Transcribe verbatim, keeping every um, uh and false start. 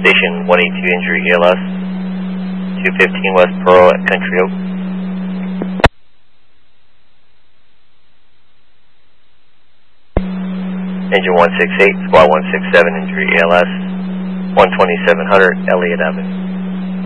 Station one eighty-two injury E L S, two fifteen West Pearl at Country Oak. Engine one six eight, Squad one six seven, injury E L S, one twenty-seven hundred Elliott Avenue.